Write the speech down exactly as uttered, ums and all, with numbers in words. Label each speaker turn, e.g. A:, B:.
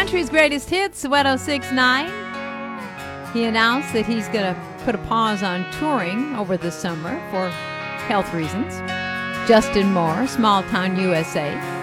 A: Country's Greatest Hits, Wet oh six point nine. He announced that he's going to put a pause on touring over the summer for health reasons. Justin Moore, Small Town U S A.